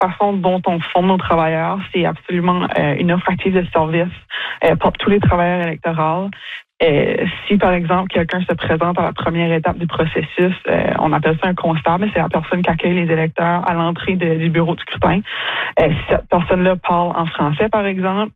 façon dont on forme nos travailleurs, c'est absolument une offre active de service pour tous les travailleurs électoraux. Si, par exemple, quelqu'un se présente à la première étape du processus, on appelle ça un constable, c'est la personne qui accueille les électeurs à l'entrée du bureau de scrutin. Si cette personne-là parle en français, par exemple,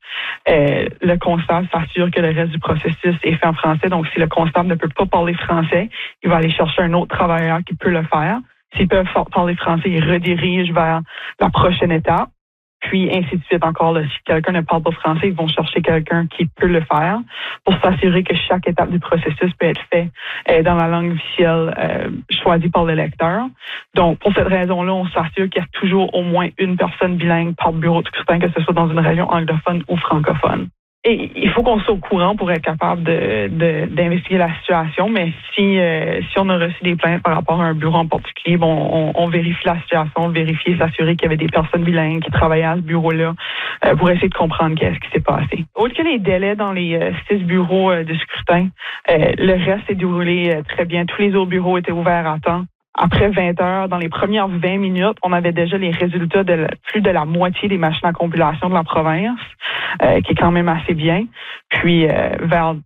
le constable s'assure que le reste du processus est fait en français. Donc, si le constable ne peut pas parler français, il va aller chercher un autre travailleur qui peut le faire. S'ils peuvent parler français, ils redirigent vers la prochaine étape. Puis ainsi de suite encore. Là, si quelqu'un ne parle pas français, ils vont chercher quelqu'un qui peut le faire pour s'assurer que chaque étape du processus peut être fait dans la langue officielle choisie par l'électeur. Donc, pour cette raison-là, on s'assure qu'il y a toujours au moins une personne bilingue par bureau de scrutin, que ce soit dans une région anglophone ou francophone. Et il faut qu'on soit au courant pour être capable d'investiguer la situation, mais si on a reçu des plaintes par rapport à un bureau en particulier, on vérifie la situation, vérifie, s'assurer qu'il y avait des personnes bilingues qui travaillaient à ce bureau-là pour essayer de comprendre qu'est-ce qui s'est passé. Autre que les délais dans les 6 bureaux de scrutin, le reste s'est déroulé très bien. Tous les autres bureaux étaient ouverts à temps. Après 20 heures, dans les premières 20 minutes, on avait déjà les résultats de plus de la moitié des machines à compilation de la province, qui est quand même assez bien. Puis, vers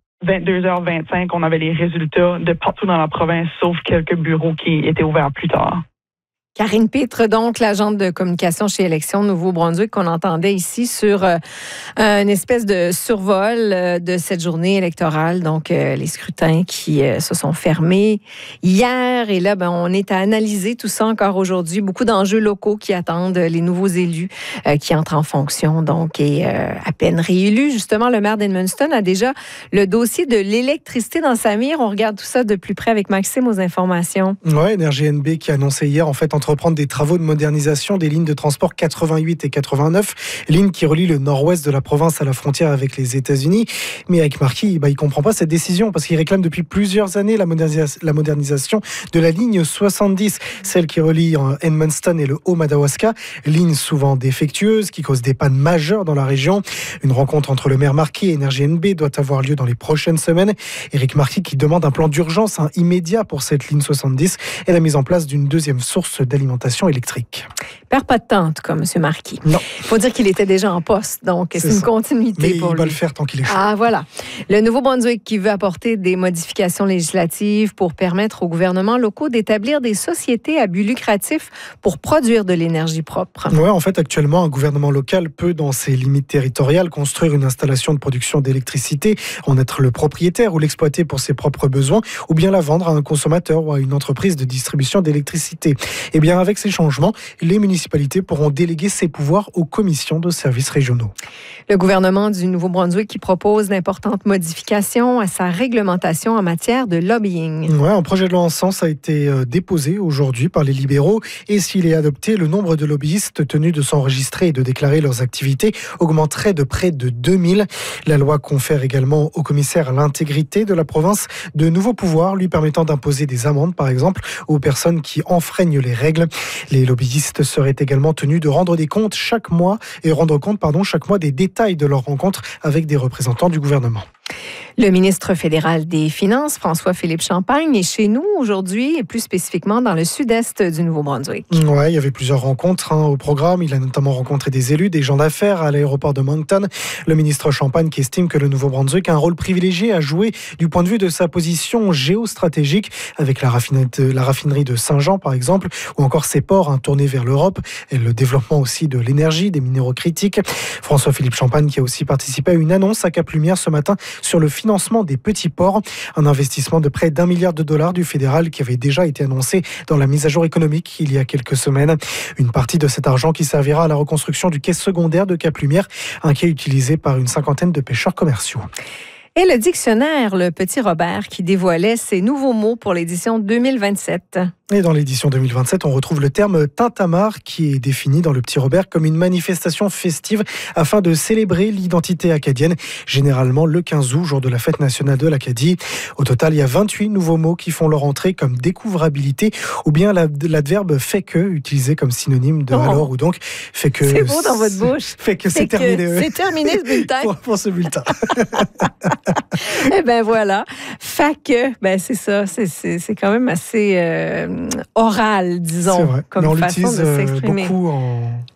22h25, on avait les résultats de partout dans la province, sauf quelques bureaux qui étaient ouverts plus tard. Karine Pitre, donc l'agente de communication chez Élections Nouveau-Brunswick, qu'on entendait ici sur une espèce de survol de cette journée électorale, donc les scrutins qui se sont fermés hier. Et là, on est à analyser tout ça encore aujourd'hui. Beaucoup d'enjeux locaux qui attendent les nouveaux élus qui entrent en fonction, donc, et à peine réélus. Justement, le maire d'Edmundston a déjà le dossier de l'électricité dans sa mire. On regarde tout ça de plus près avec Maxime aux informations. Oui, Énergie NB qui a annoncé hier, en fait, entreprendre des travaux de modernisation des lignes de transport 88 et 89, lignes qui relient le nord-ouest de la province à la frontière avec les États-Unis. Mais Eric Marquis, il ne comprend pas cette décision parce qu'il réclame depuis plusieurs années la modernisation de la ligne 70, celle qui relie Edmundston et le Haut-Madawaska, ligne souvent défectueuse qui cause des pannes majeures dans la région. Une rencontre entre le maire Marquis et Énergie NB doit avoir lieu dans les prochaines semaines. Eric Marquis qui demande un plan d'urgence immédiat pour cette ligne 70 et la mise en place d'une deuxième source d'alimentation électrique. Perd pas de temps, en tout cas, M. Marquis. Non. Il faut dire qu'il était déjà en poste, donc c'est une continuité pour lui. Mais il va le faire tant qu'il est chaud. Ah, voilà. Le Nouveau-Brunswick qui veut apporter des modifications législatives pour permettre aux gouvernements locaux d'établir des sociétés à but lucratif pour produire de l'énergie propre. Oui, en fait, actuellement, un gouvernement local peut, dans ses limites territoriales, construire une installation de production d'électricité, en être le propriétaire ou l'exploiter pour ses propres besoins, ou bien la vendre à un consommateur ou à une entreprise de distribution d'électricité. Eh bien, avec ces changements, les municipalités pourront déléguer ces pouvoirs aux commissions de services régionaux. Le gouvernement du Nouveau-Brunswick qui propose d'importantes modifications à sa réglementation en matière de lobbying. Ouais, un projet de loi en ce sens a été déposé aujourd'hui par les libéraux et s'il est adopté, le nombre de lobbyistes tenus de s'enregistrer et de déclarer leurs activités augmenterait de près de 2000. La loi confère également au commissaire à l'intégrité de la province de nouveaux pouvoirs lui permettant d'imposer des amendes, par exemple, aux personnes qui enfreignent les règles. Les lobbyistes seraient également tenus de rendre compte chaque mois des détails de leurs rencontres avec des représentants du gouvernement. Le ministre fédéral des Finances, François-Philippe Champagne, est chez nous aujourd'hui et plus spécifiquement dans le sud-est du Nouveau-Brunswick. Ouais, il y avait plusieurs rencontres au programme. Il a notamment rencontré des élus, des gens d'affaires à l'aéroport de Moncton. Le ministre Champagne qui estime que le Nouveau-Brunswick a un rôle privilégié à jouer du point de vue de sa position géostratégique avec la raffinerie de Saint-Jean par exemple, ou encore ses ports tournés vers l'Europe et le développement aussi de l'énergie, des minéraux critiques. François-Philippe Champagne qui a aussi participé à une annonce à Cap-Lumière ce matin sur le financement des petits ports, un investissement de près d'$1 milliard du fédéral qui avait déjà été annoncé dans la mise à jour économique il y a quelques semaines. Une partie de cet argent qui servira à la reconstruction du quai secondaire de Cap-Lumière, un quai utilisé par une cinquantaine de pêcheurs commerciaux. Et le dictionnaire Le Petit Robert qui dévoilait ses nouveaux mots pour l'édition 2027. Et dans l'édition 2027, on retrouve le terme tintamarre qui est défini dans Le Petit Robert comme une manifestation festive afin de célébrer l'identité acadienne, généralement le 15 août, jour de la fête nationale de l'Acadie. Au total, il y a 28 nouveaux mots qui font leur entrée comme découvrabilité ou bien l'adverbe fait que, utilisé comme synonyme de alors ou donc. Fait que. C'est beau dans votre bouche. Fait que c'est terminé. C'est terminé ce bulletin. pour ce bulletin. Eh bien voilà. Fait que, c'est ça. C'est quand même assez oral, disons, c'est vrai. comme mais on façon l'utilise de s'exprimer. beaucoup